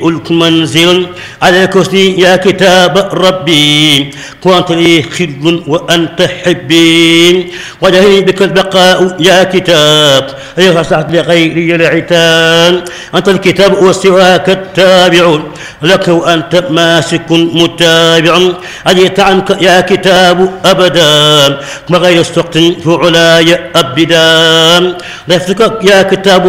قلت منزل على الكرسي يا كتاب ربي كنت لي خل وأنت حبي وجهي بك البقاء يا كتاب أيها صاحب لغيري العتاب أنت الكتاب وسواك التابع لك وأنت ماسك متابع أجيت عنك يا كتاب أبدا وغير سقط فعلاي أبدا لفظك يا كتاب